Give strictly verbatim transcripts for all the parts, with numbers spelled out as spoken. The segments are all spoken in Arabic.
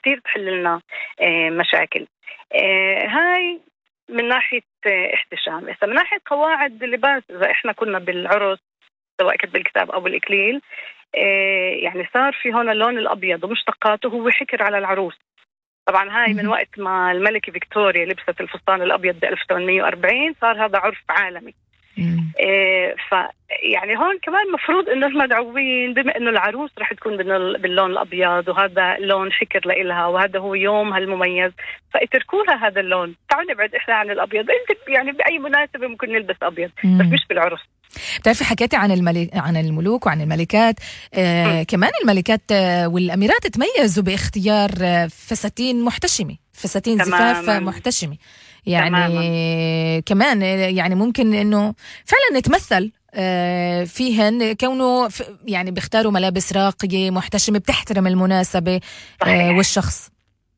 وكتير تحل لنا مشاكل. هاي من ناحية احتشام. إذا من ناحية قواعد اللباس، إذا إحنا كنا بالعرس سواء كانت بالكتاب أو بالإكليل، يعني صار في هون اللون الأبيض ومشتقاته هو حكر على العروس. طبعا هاي من وقت ما الملكة فيكتوريا لبست الفستان الأبيض ب ألف وثمانمية وأربعين صار هذا عرف عالمي. إيه ف يعني هون كمان مفروض انه المدعوين بما انه العروس رح تكون باللون الابيض وهذا لون حكر لإلها وهذا هو يومها المميز، فاتركوا لها هذا اللون، تعالوا نبعد احنا عن الابيض. انت يعني باي مناسبه ممكن نلبس ابيض بس مش بالعرس. بتعرفي حكيتي عن الملك عن الملوك وعن الملكات، آه كمان الملكات آه والاميرات تميزوا باختيار آه فساتين محتشمه، فساتين زفاف محتشمه يعني تماما. كمان يعني ممكن انه فعلا نتمثل فيهن كونه يعني بيختاروا ملابس راقية محتشمة بتحترم المناسبة صحيح. والشخص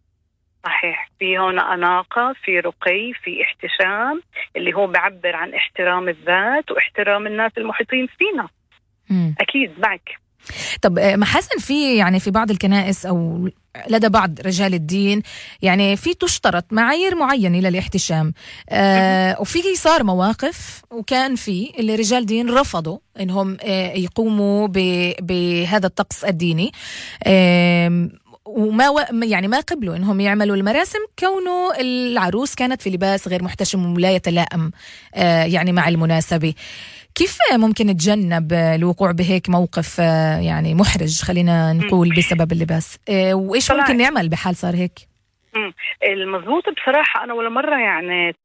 صحيح. في هون أناقة، في رقي، في احتشام اللي هو بعبر عن احترام الذات واحترام الناس المحيطين فينا. م. أكيد معك. طب محاسن في يعني في بعض الكنائس أو لدى بعض رجال الدين يعني في تشترط معايير معينة للاحتشام، آه وفي صار مواقف وكان في اللي رجال دين رفضوا إنهم آه يقوموا بهذا الطقس الديني، آه وما يعني ما قبلوا إنهم يعملوا المراسم كونه العروس كانت في لباس غير محتشم ولا يتلائم آه يعني مع المناسبة. كيف ممكن نتجنب الوقوع بهيك موقف يعني محرج خلينا نقول بسبب اللباس، وإيش ممكن نعمل بحال صار هيك؟ المضبوط بصراحة أنا ولا مرة يعني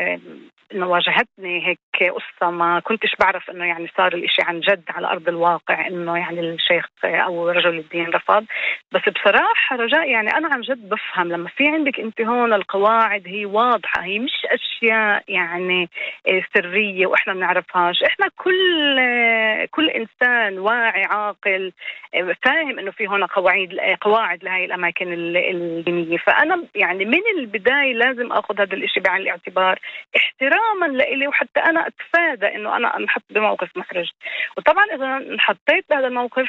إنه واجهتني هيك قصة ما كنتش بعرف إنه يعني صار الإشي عن جد على أرض الواقع، إنه يعني الشيخ أو رجل الدين رفض. بس بصراحة رجاء يعني أنا عن جد بفهم لما في عندك أنت هون القواعد هي واضحة، هي مش أشياء يعني سرية وإحنا بنعرفهاش. إحنا كل كل إنسان واعي عاقل فاهم إنه في هون قواعد قواعد لهاي الأماكن الدينية. فأنا يعني من البداية لازم أخذ هذا الإشي بعين الاعتبار احتراما لإلي، وحتى أنا أتفادى إنه أنا أنحط بموقف محرج. وطبعا إذا انحطيت بهذا الموقف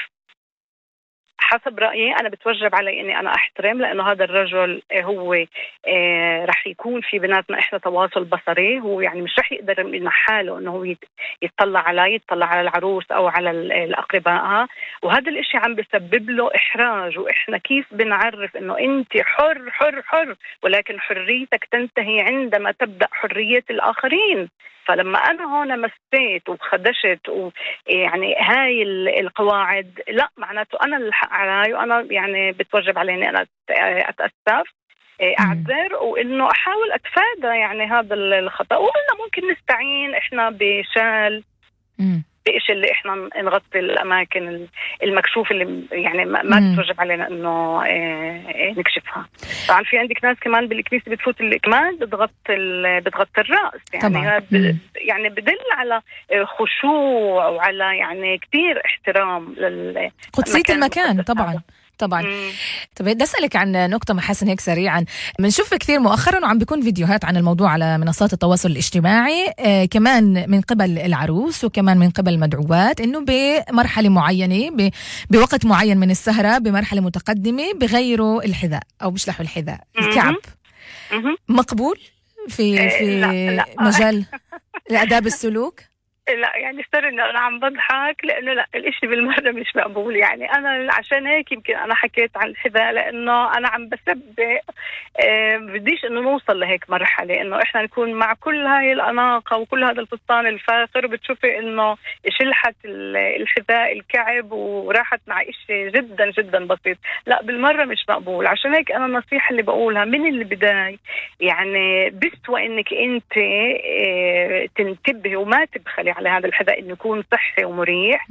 حسب رأيي أنا بتوجب علي إني أنا أحترم، لأنه هذا الرجل هو آه رح يكون في بيناتنا إحنا تواصل بصري، هو يعني مش رح يقدر من حاله إنه هو يتطلع علي يتطلع على العروس أو على الأقربائها، وهذا الإشي عم بسبب له إحراج. وإحنا كيف بنعرف إنه أنت حر حر حر، ولكن حريتك تنتهي عندما تبدأ حرية الآخرين. فلما أنا هون مسيت وخدشت ويعني هاي القواعد لا معناته أنا الحق علي، وأنا يعني بتوجب عليني أنا أتأسف أعذر وإنه أحاول أتفادى يعني هذا الخطأ. وقلنا ممكن نستعين إحنا بشال بإيش اللي إحنا نغطي الأماكن المكشوفة اللي يعني ما تتوجب علينا إنه نكشفها. طبعا في عندك ناس كمان بالكنيسة بتفوت الإكمال بتغطي بتغطي الرأس، يعني هذا يعني بدل على خشوع وعلى يعني كتير احترام للقدسية المكان. طبعا طبعا. طب بدي أسألك عن نقطة محاسن هيك سريعا، بنشوف كثير مؤخرا وعم بيكون فيديوهات عن الموضوع على منصات التواصل الاجتماعي، آه كمان من قبل العروس وكمان من قبل المدعوات، إنه بمرحلة معينة بوقت معين من السهرة بمرحلة متقدمة بغيروا الحذاء أو بيشلحوا الحذاء الكعب. مقبول في في لا لا. مجال الآداب السلوك؟ لا يعني صار انه انا عم بضحك لانه لا الاشي بالمره مش مقبول. يعني انا عشان هيك يمكن انا حكيت عن الحذاء، لانه انا عم بسبق أه بديش انه نوصل لهيك مرحله انه احنا نكون مع كل هاي الاناقه وكل هذا الفستان الفاخر بتشوفي انه شلحت الحذاء الكعب وراحت مع اشي جدا جدا بسيط. لا بالمره مش مقبول. عشان هيك انا النصيحه اللي بقولها من البدايه يعني بستوى انك انت أه تنتبهي وما تبخلي على هذا الحذاء انه يكون صحي ومريح،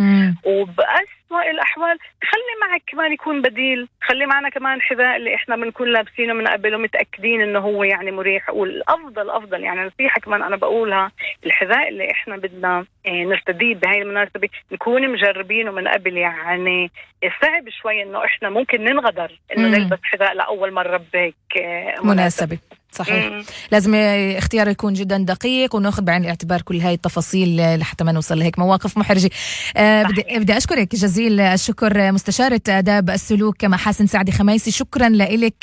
وبأسوأ الاحوال خلي معك كمان يكون بديل، خلي معنا كمان حذاء اللي احنا بنكون لابسينه من قبل ومتاكدين انه هو يعني مريح. والافضل افضل يعني نصيحه كمان انا بقولها، الحذاء اللي احنا بدنا نرتديه بهاي المناسبه نكون مجربينه من قبل. يعني صعب شوي انه احنا ممكن ننغدر انه نلبس حذاء لاول مره بهيك مناسبه, مناسبة. صحيح. مم. لازم اختياره يكون جدا دقيق وناخذ بعين الاعتبار كل هاي التفاصيل لحتى ما نوصل لهيك مواقف محرجة. أه بدي, بدي أشكرك جزيل الشكر مستشارة آداب السلوك محاسن سعدي خميسي، شكرا لإلك